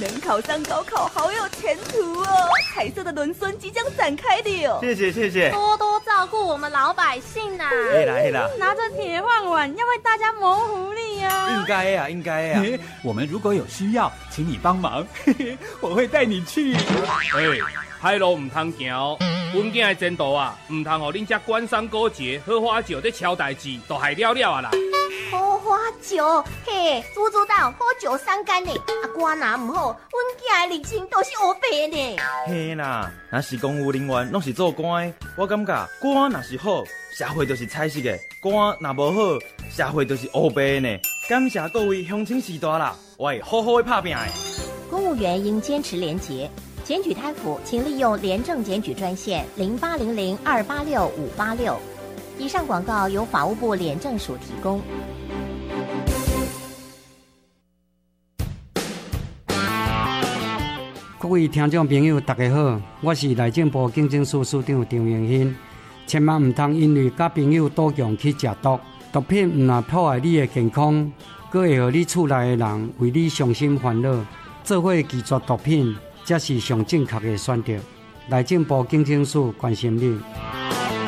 能考上高考，好有前途哦！彩色的轮孙即将展开的哦。 谢谢， 多多照顾我们老百姓啊！ 嘿啦， 拿着铁饭碗要为大家谋福利啊！ 应该啊！ 我们如果有需要，请你帮忙，我会带你去。 海路唔通行哦，阮囝的前途啊，唔通互恁这官商勾结、好花酒在敲代志，都害了啊啦！ 好花酒，嘿，猪蛋好酒伤肝呢。官哪唔好，阮囝的日情都是黑白呢。 嘿啦，若是公务人员拢是做官的，我感觉官若是好，社会就是彩色的；官若无好，社会就是黑白的呢。感谢各位乡亲时代啦，我会好好的拍拼的。 公务员应坚持廉洁。检举贪腐，请利用廉政检举专线0800286586。以上广告由法务部廉政署提供。 各位听众朋友，大家好，我是内政部警政署署长张永新。千万唔通因为甲朋友赌强去食毒，毒品唔但破坏你的健康，阁会让你厝内的人为你伤心烦恼，做伙拒绝毒品。这是上正确的选择。内政部警政署关心你。